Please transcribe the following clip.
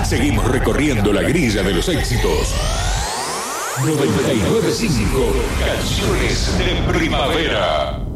Seguimos recorriendo la grilla de los éxitos. 99.5 Canciones de Primavera.